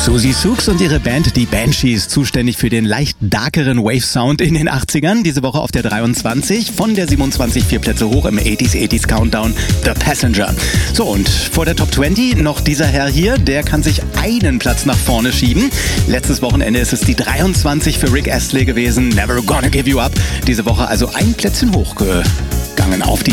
Susie Sooks und ihre Band, die Banshees, zuständig für den leicht darkeren Wave-Sound in den 80ern. Diese Woche auf der 23, von der 27 4 Plätze hoch im 80s Countdown, The Passenger. So, und vor der Top 20 noch dieser Herr hier, der kann sich einen Platz nach vorne schieben. Letztes Wochenende ist es die 23 für Rick Astley gewesen, Never Gonna Give You Up. Diese Woche also ein Plätzchen hochgegangen auf die